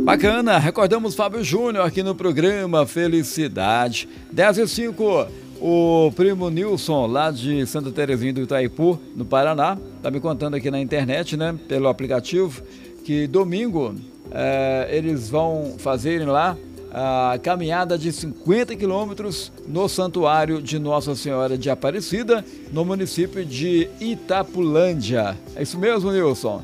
Bacana, recordamos Fábio Júnior aqui no programa Felicidade. 10h05, o primo Nilson, lá de Santa Terezinha do Itaipu, no Paraná, tá me contando aqui na internet, né, pelo aplicativo, que domingo eles vão fazerem lá a caminhada de 50 quilômetros no Santuário de Nossa Senhora de Aparecida, no município de Itapulândia. É isso mesmo, Nilson?